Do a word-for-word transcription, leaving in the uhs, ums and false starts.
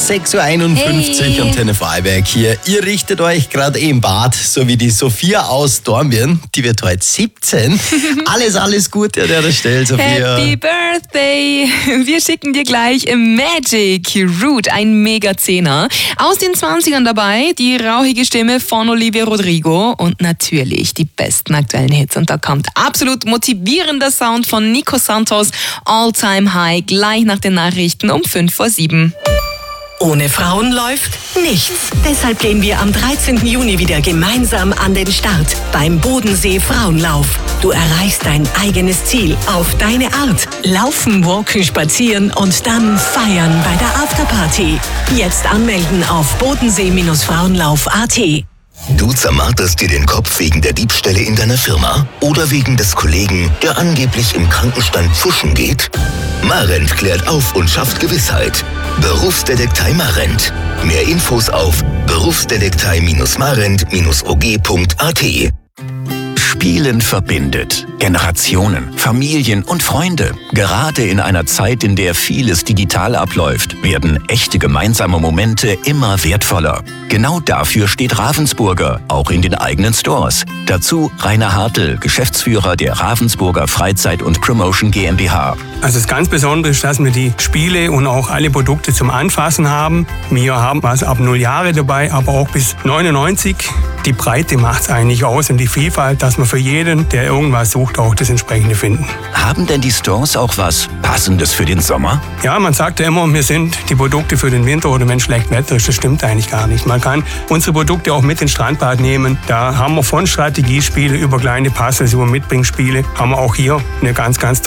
sechs Uhr einundfünfzig Hey. Antenne Vorarlberg hier. Ihr richtet euch gerade eh im Bad, so wie die Sophia aus Dornbirn. Die wird heute siebzehn. Alles, alles Gute an der Stelle, Sophia. Happy Birthday! Wir schicken dir gleich Magic Root, ein Mega-Zehner. Aus den zwanzigern dabei die rauchige Stimme von Olivia Rodrigo und natürlich die besten aktuellen Hits. Und da kommt absolut motivierender Sound von Nico Santos, All Time High, gleich nach den Nachrichten um fünf vor sieben. Ohne Frauen läuft nichts. Deshalb gehen wir am dreizehnten Juni wieder gemeinsam an den Start beim Bodensee Frauenlauf. Du erreichst dein eigenes Ziel auf deine Art. Laufen, walken, spazieren und dann feiern bei der Afterparty. Jetzt anmelden auf bodensee Frauenlauf punkt a t. Du zermarterst dir den Kopf wegen der Diebstähle in deiner Firma oder wegen des Kollegen, der angeblich im Krankenstand pfuschen geht? Marent klärt auf und schafft Gewissheit. Berufsdetektei Marent. Mehr Infos auf berufsdetektei Marent O G punkt a t. Spielen verbindet. Generationen, Familien und Freunde. Gerade in einer Zeit, in der vieles digital abläuft, werden echte gemeinsame Momente immer wertvoller. Genau dafür steht Ravensburger, auch in den eigenen Stores. Dazu Rainer Hartl, Geschäftsführer der Ravensburger Freizeit- und Promotion GmbH. Also das ganz Besondere ist, dass wir die Spiele und auch alle Produkte zum Anfassen haben. Wir haben was ab null Jahre dabei, aber auch bis neunundneunzig. Die Breite macht es eigentlich aus und die Vielfalt, dass man für jeden, der irgendwas sucht, auch das entsprechende finden. Haben denn die Stores auch was Passendes für den Sommer? Ja, man sagt ja immer, wir sind die Produkte für den Winter oder wenn schlecht Wetter ist. Das stimmt eigentlich gar nicht. Man kann unsere Produkte auch mit ins Strandbad nehmen. Da haben wir von Strategiespiele über kleine Puzzles, über Mitbringspiele, haben wir auch hier eine ganz, ganz